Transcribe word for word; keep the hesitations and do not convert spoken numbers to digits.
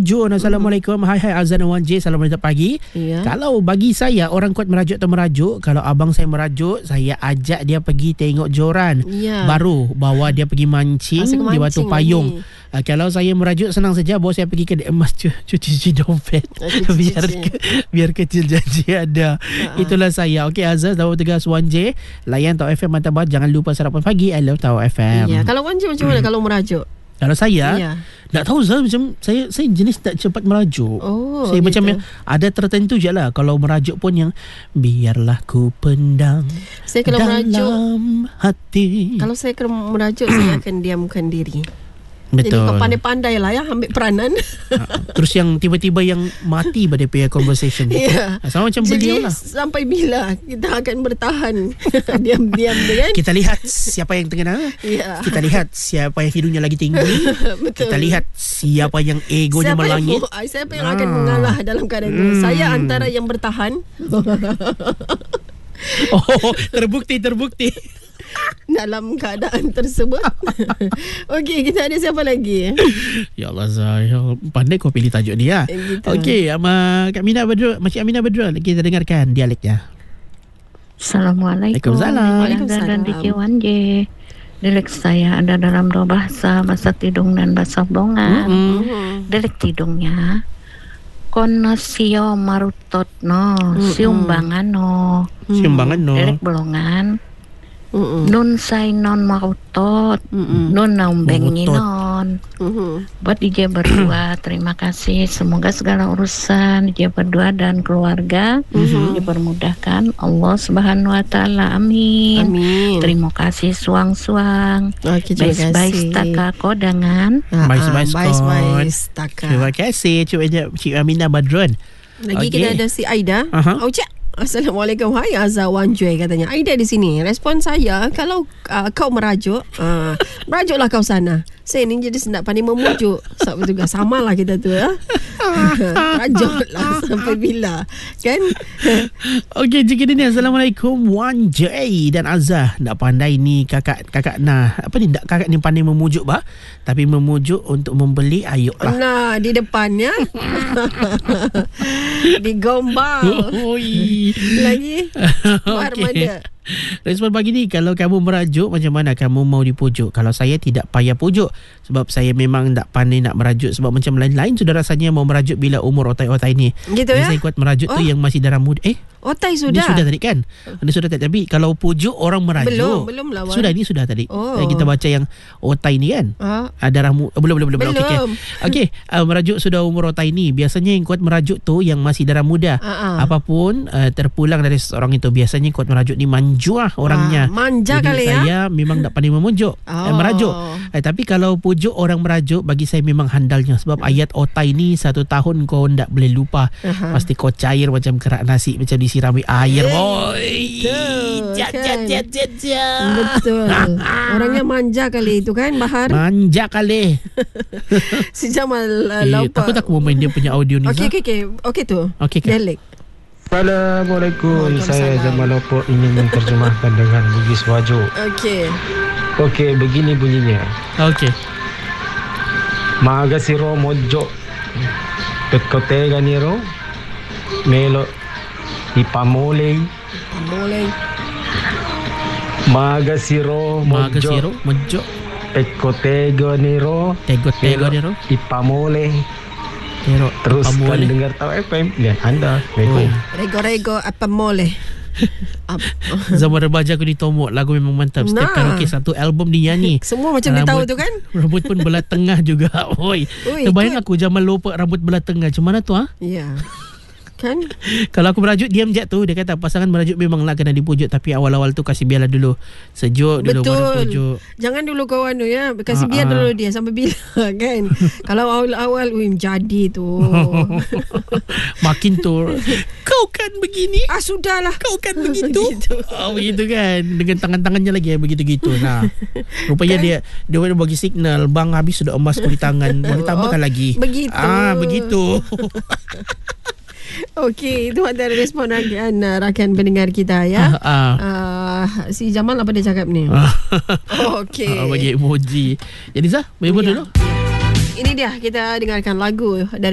Jun, Assalamualaikum. Mm-hmm. Hai hai Azan dan Wan J, selamat pagi. Ya. Kalau bagi saya, orang kuat merajuk atau merajuk, kalau abang saya merajuk, saya ajak dia pergi tengok joran. Ya. Baru bawa dia pergi mancing di Batu Payung. Uh, kalau saya merajuk, senang saja, bawa saya pergi ke emas cuci-cuci dompet. biar ke, biar kecil janji ada. Uh-huh. Itulah saya. Okey Azaz, Tawau Tegas Wan J, layan Tawau F M Mata Bat. Jangan lupa sarapan pagi. I love Tawau F M. Ya. Kalau Wan J macam mana kalau merajuk? Kalau saya, ya. tak tahu saya macam saya saya jenis tak cepat merajuk. Oh, saya gitu. Macam yang ada tertentu je lah. Kalau merajuk pun yang biarlah ku pendam saya kalau dalam merajuk, hati. Kalau saya kalau merajuk saya akan diamkan diri. Betul. Jadi kau pandai-pandai lah ya ambil peranan. Terus yang tiba-tiba yang mati pada punya conversation. Ya. Sama macam beliau lah. Sampai bila kita akan bertahan diam-diam kan? Kita lihat siapa yang tengah. Ya. Kita lihat siapa yang hidungnya lagi tinggi. Betul. Kita lihat siapa yang egonya siapa melangit. Yang, siapa yang ah. akan mengalah dalam keadaan itu. Hmm. Saya antara yang bertahan. Oh, terbukti terbukti. Dalam keadaan tersebut. Okey, kita ada siapa lagi? Ya Allah, saya pandai kau pilih tajuk ni ya. Gitu. Okey, ama Kak Mina Badrul, Makcik Aminah Badrul, kita dengarkan dialeknya. Assalamualaikum. Waalaikumsalam. Dan D J Wan J. Dialek saya ada dalam dua bahasa, bahasa Tidung dan bahasa Bongan. Mm-hmm. Dialek Tidungnya kono sio marutot no, mm-hmm. siumbangan no. Siumbangan no. Dialek Bolongan. Mm-mm. Nun say non marutot, Mm-mm. nun naumbeng non. Mm-hmm. Buat D J berdua, terima kasih. Semoga segala urusan D J berdua dan keluarga mm-hmm. dipermudahkan Allah Subhanahu Wa Taala. Amin. Amin. Terima kasih suang-suang. Okay, terima kasih. Baik taka kodangan. Baik baik baik taka. Terima kasih Cik Aminah Badrun. Lagi okay. Kita ada si Aida. Uh-huh. Oh, Cik. Assalamualaikum. Hai Azza Wan Joy katanya. Aida di sini. Respon saya, kalau uh, kau merajuk, uh, merajuklah kau sana. Saya ni jadi sendak pandai memujuk. Sebab juga samalah kita tu ya. Merajuklah sampai bila, kan? Okey, jika ni Assalamualaikum Wan J dan Azza. Tak pandai ni kakak kakak nah. Apa ni tak kakak ni pandai memujuk bah? Tapi memujuk untuk membeli ayuklah. Nah, di depannya. Digombal. Oi. Lagi Armada. Respon pagi ni, kalau kamu merajuk, macam mana kamu mau dipujuk? Kalau saya tidak payah pujuk, sebab saya memang tak pandai nak merajuk. Sebab macam lain-lain sudah rasanya mau merajuk bila umur otai-otai ni. Gitu ya? Saya kuat merajuk oh. tu yang masih dalam muda. Eh otai sudah. Dia sudah tadi kan? Dia sudah tadi. Tapi kalau pujuk orang merajuk, belum, belum lawan. Sudah ni sudah tadi. Oh. Kita baca yang otai ni kan? Ah. Darah mu- oh, belum belum belum. Belum. Okey. Okey, uh, merajuk sudah umur otai ni. Biasanya yang kuat merajuk tu yang masih darah muda. Ah, ah. Apapun uh, terpulang dari seorang itu, biasanya kuat merajuk ni manjuah orangnya. Ah, manja jadi kali saya ya. memang tak pandai memujuk. Oh. Eh, merajuk. Eh, tapi kalau pujuk orang merajuk, bagi saya memang handalnya. Sebab ayat otai ni satu tahun kau tak boleh lupa. Uh-huh. Pasti kau cair macam kerak nasi, macam disirami air. Oi. Jat jat jat jat jat. Betul. Orangnya manja kali itu kan, Bahar? Manja kali. Si Jamal uh, eh, Laupa. Takut aku mau main dia punya audio ni. Okey okey okey. Okey tu. Okey. Dialek. Assalamualaikum. Saya Jamal Lopo ingin menerjemahkan dengan Bugis Wajo. Okey. Okey, begini bunyinya. Okey. Magasiro mojo pekote ganiro melo ipamole Pamole. Magasiro mojo Magasiro mojo pekote ganiro tegote ganiro ipamole. Pero teruskan dengar Tawau F M. Lihat anda. Rego-rego apa mole. Zaman remaja aku ditomok. Lagu memang mantap. Setiap nah. karaoke satu album dia nyanyi. Semua macam dia tahu tu kan. Rambut pun belah tengah juga. Oi. Terbayang aku Jamal Lopa rambut belah tengah. Macam mana tu ha? Ya. Kan? Kalau aku merajuk diam je tu. Dia kata pasangan merajuk memanglah kena dipujuk. Tapi awal-awal tu kasih biarlah dulu. Sejuk dulu. Betul. Baru pujuk. Jangan dulu kawan tu ya. Kasih biar dulu dia sampai bila kan. Kalau awal-awal uim jadi tu. Makin tu. Kau kan begini. Ah sudahlah. Kau kan begitu. begitu. Oh begitu kan. Dengan tangan-tangannya lagi begitu-gitu. Nah. Rupanya kan? dia dia bagi signal, bang habis sudah emas di tangan. Boleh tambahkan oh, lagi. Begitu. Ah begitu. Okey, itu antara respon rakan, rakan pendengar kita ya. Uh, uh. Uh, si Jamal apa dia cakap ni? Oh, okey. Uh, bagi emoji. Jadi Zah, bagi ya. dulu. Ini dia, kita dengarkan lagu dari